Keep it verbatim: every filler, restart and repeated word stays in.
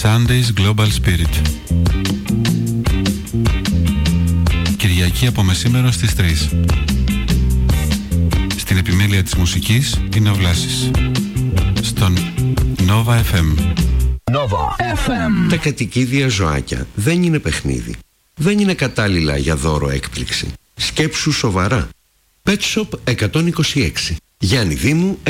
Sunday's Global Spirit. Κυριακή από μεσήμερο στις τρεις. Στην επιμέλεια της μουσικής είναι ο Βλάσης. Στον Nova εφ εμ. Nova εφ εμ. Τα κατοικίδια ζωάκια δεν είναι παιχνίδι. Δεν είναι κατάλληλα για δώρο έκπληξη. Σκέψου σοβαρά. Pet Shop εκατόν είκοσι έξι. Γιάννη Δήμου